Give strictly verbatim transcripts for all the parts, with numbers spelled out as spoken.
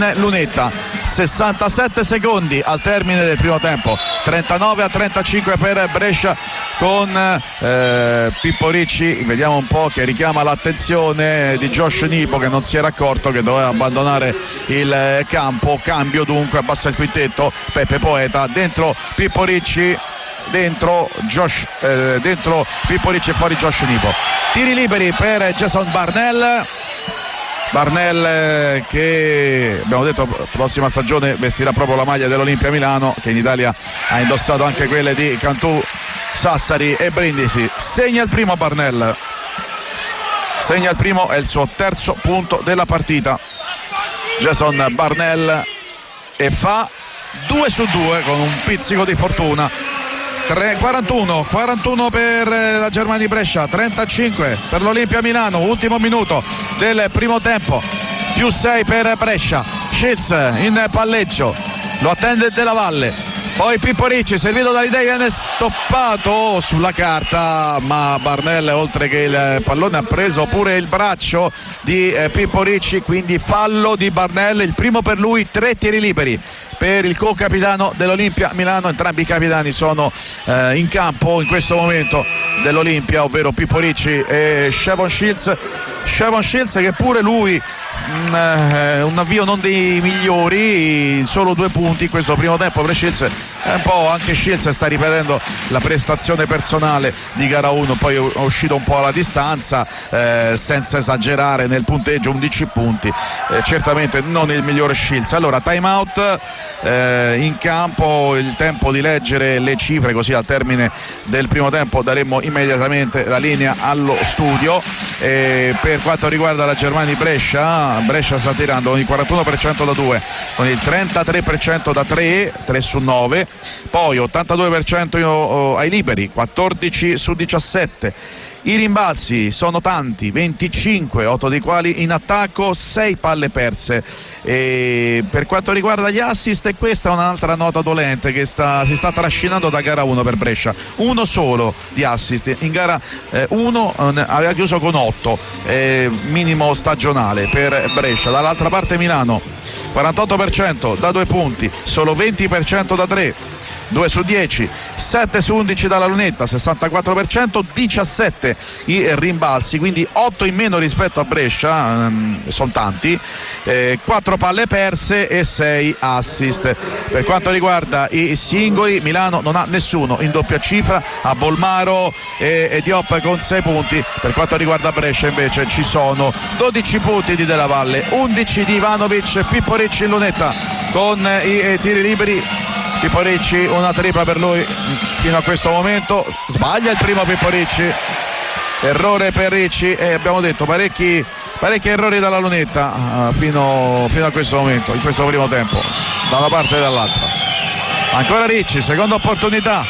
in lunetta. Sessantasette secondi al termine del primo tempo, trentanove a trentacinque per Brescia, con eh, Pippo Ricci, vediamo un po', che richiama l'attenzione di Josh Nipo, che non si era accorto che doveva abbandonare il campo. Cambio dunque, abbassa il quintetto, Peppe Poeta, dentro Pippo Ricci, dentro Josh, eh, dentro Pippo Ricci e fuori Josh Nipo. Tiri liberi per Jason Barnell. Barnell che abbiamo detto prossima stagione vestirà proprio la maglia dell'Olimpia Milano, che in Italia ha indossato anche quelle di Cantù, Sassari e Brindisi. Segna il primo Barnell, segna il primo, è il suo terzo punto della partita Jason Barnell, e fa due su due con un pizzico di fortuna. quarantuno quarantuno per la Germania Brescia, trentacinque per l'Olimpia Milano. Ultimo minuto del primo tempo, più sei per Brescia. Shields in palleggio, lo attende Della Valle, poi Pippo Ricci servito dall'idea, viene stoppato sulla carta, ma Barnell, oltre che il pallone, ha preso pure il braccio di eh, Pippo Ricci, quindi fallo di Barnell, il primo per lui. Tre tiri liberi per il co-capitano dell'Olimpia Milano. Entrambi i capitani sono eh, in campo in questo momento dell'Olimpia, ovvero Pippo Ricci e Shavon Shields. Shavon Shields che pure lui mh, eh, un avvio non dei migliori, solo due punti in questo primo tempo per Shields. È un po' anche Shields sta ripetendo la prestazione personale di gara uno, poi è uscito un po' alla distanza, eh, senza esagerare nel punteggio, undici punti, eh, certamente non il migliore Shields. Allora time out, eh, in campo, il tempo di leggere le cifre, così al termine del primo tempo daremo immediatamente la linea allo studio. Eh, per quanto riguarda la Germania Brescia, Brescia sta tirando con il quarantuno per cento da due, con il trentatré per cento da tre, tre su nove, poi ottantadue per cento ai liberi, quattordici su diciassette. I rimbalzi sono tanti, venticinque, otto dei quali in attacco, sei palle perse. E per quanto riguarda gli assist, e questa è un'altra nota dolente che sta, si sta trascinando da gara uno per Brescia, uno solo di assist. In gara uno eh, aveva chiuso con otto, eh, minimo stagionale per Brescia. Dall'altra parte Milano, quarantotto per cento da due punti, solo venti per cento da tre, due su dieci, sette su undici dalla lunetta, sessantaquattro per cento, diciassette i rimbalzi, quindi otto in meno rispetto a Brescia, ehm, sono tanti, eh, quattro palle perse e sei assist. Per quanto riguarda i singoli, Milano non ha nessuno in doppia cifra, a Bolmaro e, e Diop con sei punti. Per quanto riguarda Brescia invece ci sono dodici punti di Della Valle, undici di Ivanovic, Pippo Ricci in lunetta con i eh, tiri liberi. Pippo Ricci, una tripla per lui fino a questo momento, sbaglia il primo Pippo Ricci, errore per Ricci, e abbiamo detto parecchi, parecchi errori dalla lunetta uh, fino, fino a questo momento, in questo primo tempo, da una parte e dall'altra. Ancora Ricci, seconda opportunità,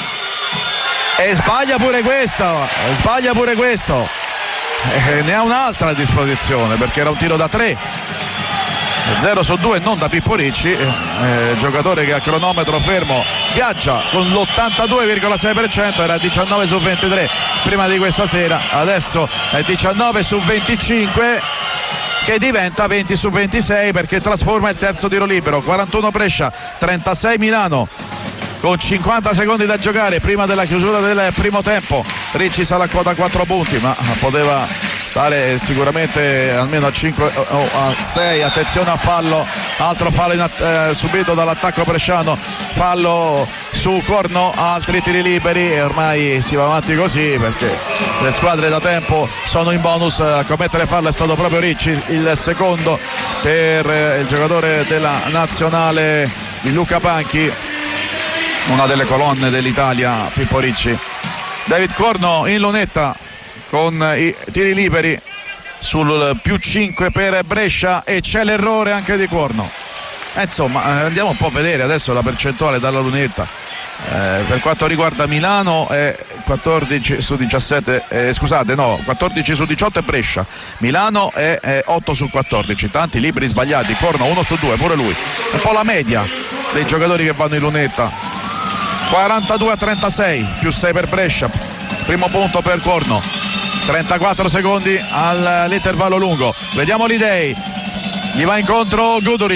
e sbaglia pure questa, sbaglia pure questo, e ne ha un'altra a disposizione perché era un tiro da tre. zero su due non da Pippo Ricci, eh, giocatore che a cronometro fermo viaggia con l'ottantadue virgola sei per cento, era diciannove su ventitré prima di questa sera, adesso è diciannove su venticinque che diventa venti su ventisei perché trasforma il terzo tiro libero. Quarantuno Brescia, trentasei Milano, con cinquanta secondi da giocare prima della chiusura del primo tempo. Ricci sarà a quota quattro punti, ma poteva stare sicuramente almeno a cinque o a sei. Attenzione a fallo, altro fallo in att- eh, subito dall'attacco bresciano, fallo su Corno, altri tiri liberi, e ormai si va avanti così perché le squadre da tempo sono in bonus. A commettere fallo è stato proprio Ricci, il secondo per eh, il giocatore della nazionale di Luca Panchi, una delle colonne dell'Italia, Pippo Ricci. David Corno in lunetta con i tiri liberi sul più cinque per Brescia, e c'è l'errore anche di Corno. Eh, insomma, andiamo un po' a vedere adesso la percentuale dalla lunetta. Eh, per quanto riguarda Milano è quattordici su diciassette, eh, scusate no, quattordici su diciotto è Brescia, Milano è, è otto su quattordici, tanti liberi sbagliati. Corno uno su due, pure lui, un po' la media dei giocatori che vanno in lunetta. Quarantadue a trentasei, più sei per Brescia, primo punto per Corno, trentaquattro secondi all'intervallo lungo. Vediamo l'Idei, gli va incontro Guduric.